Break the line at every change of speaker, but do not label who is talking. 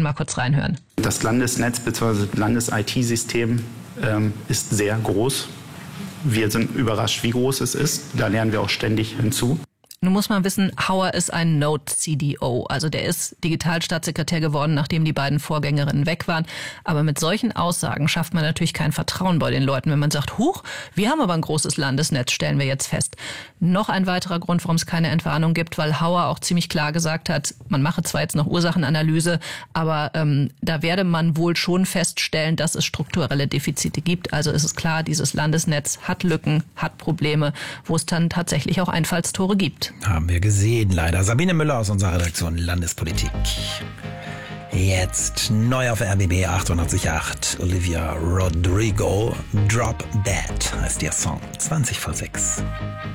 hören mal kurz reinhören.
Das Landesnetz bzw. Landes-IT-System ist sehr groß. Wir sind überrascht, wie groß es ist. Da lernen wir auch ständig hinzu.
Nun muss man wissen, Hauer ist ein Node-CDO, also der ist Digitalstaatssekretär geworden, nachdem die beiden Vorgängerinnen weg waren. Aber mit solchen Aussagen schafft man natürlich kein Vertrauen bei den Leuten, wenn man sagt, huch, wir haben aber ein großes Landesnetz, stellen wir jetzt fest. Noch ein weiterer Grund, warum es keine Entwarnung gibt, weil Hauer auch ziemlich klar gesagt hat, man mache zwar jetzt noch Ursachenanalyse, aber da werde man wohl schon feststellen, dass es strukturelle Defizite gibt. Also ist es klar, dieses Landesnetz hat Lücken, hat Probleme, wo es dann tatsächlich auch Einfallstore gibt.
Haben wir gesehen, leider. Sabine Müller aus unserer Redaktion Landespolitik. Jetzt neu auf RBB 808. Olivia Rodrigo, Drop Dead heißt ihr Song. 20 vor 6.